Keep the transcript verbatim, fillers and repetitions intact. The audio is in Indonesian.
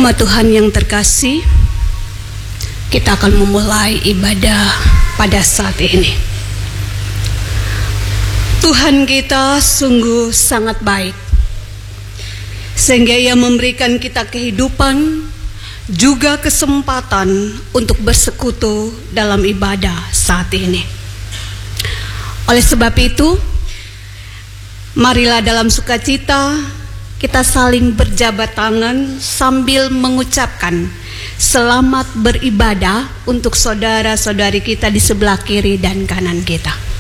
Jemaat Tuhan yang terkasih, kita akan memulai ibadah pada saat ini. Tuhan kita sungguh sangat baik, sehingga Ia memberikan kita kehidupan, juga kesempatan untuk bersekutu dalam ibadah saat ini. Oleh sebab itu, marilah dalam sukacita kita saling berjabat tangan sambil mengucapkan selamat beribadah untuk saudara-saudari kita di sebelah kiri dan kanan kita.